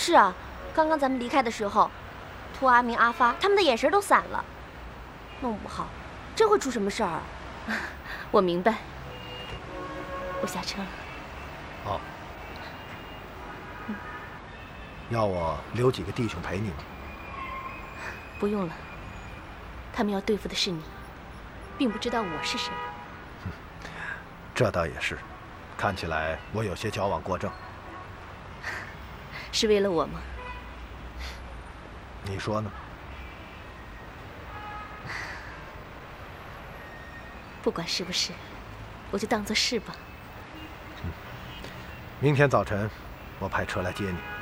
是啊，刚刚咱们离开的时候，托阿明、阿发他们的眼神都散了，弄不好真会出什么事儿啊！ 我明白，我下车了。 好。要我留几个弟兄陪你吗？ 不用了，他们要对付的是你，并不知道我是谁。 这倒也是，看起来我有些矫枉过正。 是为了我吗？ 你说呢？ 不管是不是，我就当作是吧。 明天早晨，我派车来接你。